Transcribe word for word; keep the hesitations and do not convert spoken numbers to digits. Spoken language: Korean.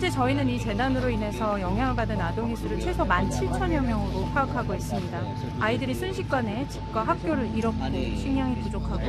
현재 저희는 이 재난으로 인해서 영향을 받은 아동의 수를 최소 만 칠천여 명으로 파악하고 있습니다. 아이들이 순식간에 집과 학교를 잃었고 식량이 부족하고